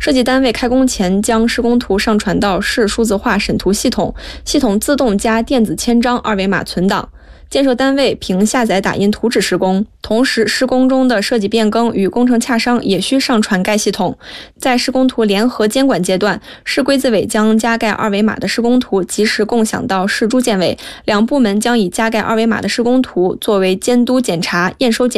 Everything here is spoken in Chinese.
设计单位开工前将施工图上传到市数字化审图系统，系统自动加电子签章二维码存档。建设单位凭下载打印图纸施工，同时施工中的设计变更与工程洽商也需上传该系统。在施工图联合监管阶段，市规资委将加盖二维码的施工图及时共享到市住建委，两部门将以加盖二维码的施工图作为监督检查、验收检